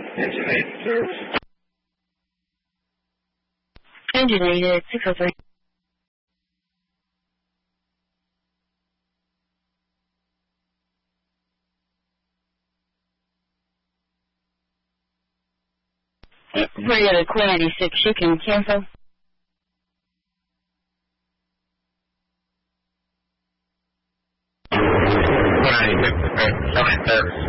Engine rated 603. Radio Quality 6, you can cancel. Quality 6, okay, service.